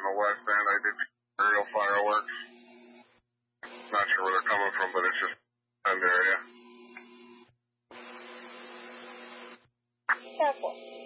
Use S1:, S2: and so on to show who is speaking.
S1: the west end. I did aerial fireworks. Not sure where they're coming from, but it's just an area.
S2: Careful.